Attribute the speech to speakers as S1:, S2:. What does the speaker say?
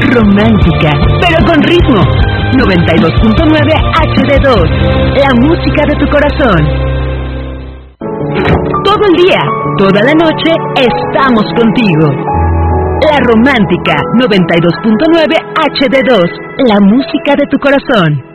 S1: Romántica, pero con ritmo. 92.9 HD2, la música de tu corazón. Todo el día, toda la noche, estamos contigo. La Romántica, 92.9 HD2, la música de tu corazón.